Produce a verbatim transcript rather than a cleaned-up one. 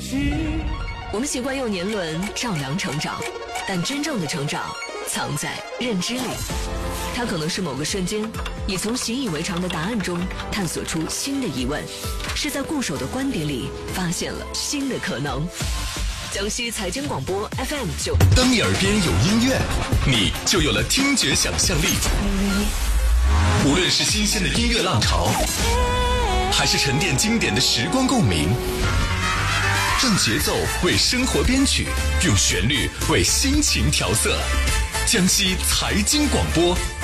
我们习惯用年轮丈量成长，但真正的成长藏在认知里。它可能是某个瞬间，你从习以为常的答案中探索出新的疑问，是在固守的观点里发现了新的可能。江西财经广播 F M 九， 当你耳边有音乐，你就有了听觉想象力。无论是新鲜的音乐浪潮，还是沉淀经典的时光共鸣，用节奏为生活编曲，用旋律为心情调色。江西财经广播